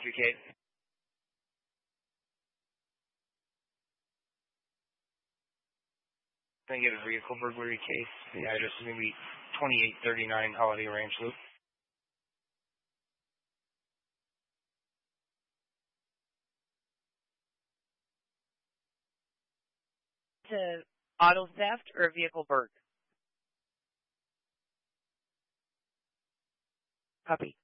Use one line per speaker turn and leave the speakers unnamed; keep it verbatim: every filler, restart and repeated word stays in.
three K. Can I get a vehicle burglary case? The address is going to be twenty-eight thirty-nine Holiday Ranch Loop.
To auto theft or vehicle burg? Copy.